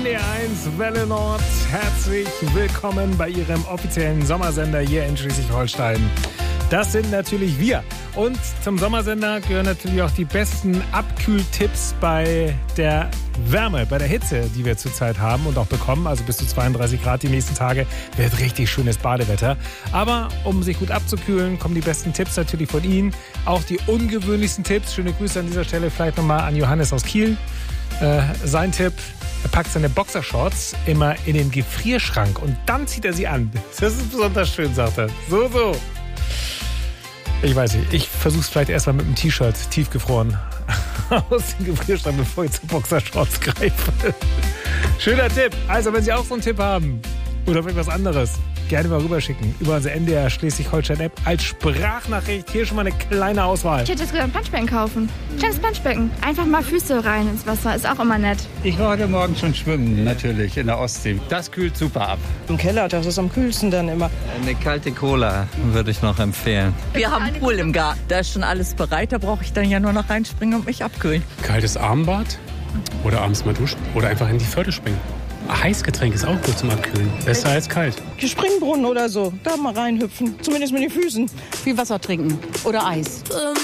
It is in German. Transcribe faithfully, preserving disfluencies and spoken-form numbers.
D R eins Welle Nord. Herzlich willkommen bei Ihrem offiziellen Sommersender hier in Schleswig-Holstein. Das sind natürlich wir. Und zum Sommersender gehören natürlich auch die besten Abkühltipps bei der Wärme, bei der Hitze, die wir zurzeit haben und auch bekommen. Also bis zu zweiunddreißig Grad die nächsten Tage wird richtig schönes Badewetter. Aber um sich gut abzukühlen, kommen die besten Tipps natürlich von Ihnen. Auch die ungewöhnlichsten Tipps. Schöne Grüße an dieser Stelle vielleicht nochmal an Johannes aus Kiel. Äh, sein Tipp: Er packt seine Boxershorts immer in den Gefrierschrank und dann zieht er sie an. Das ist besonders schön, sagt er. So, so. Ich weiß nicht, ich versuche es vielleicht erstmal mit einem T-Shirt tiefgefroren aus dem Gefrierschrank, bevor ich zu Boxershorts greife. Schöner Tipp. Also, wenn Sie auch so einen Tipp haben oder irgendwas anderes, gerne mal rüberschicken über unsere N D R Schleswig-Holstein-App als Sprachnachricht. Hier schon mal eine kleine Auswahl. Ich hätte jetzt gesagt, ein Planschbecken kaufen. Kleines Planschbecken. Einfach mal Füße rein ins Wasser. Ist auch immer nett. Ich war heute Morgen schon schwimmen, natürlich, in der Ostsee. Das kühlt super ab. Im Keller, das ist am kühlsten dann immer. Eine kalte Cola würde ich noch empfehlen. Wir haben einen Pool im Garten. Da ist schon alles bereit. Da brauche ich dann ja nur noch reinspringen und mich abkühlen. Kaltes Armbad oder abends mal duschen oder einfach in die Förde springen. Heißgetränk ist auch gut zum Abkühlen. Besser als kalt. Die Springbrunnen oder so, da mal reinhüpfen. Zumindest mit den Füßen. Viel Wasser trinken oder Eis.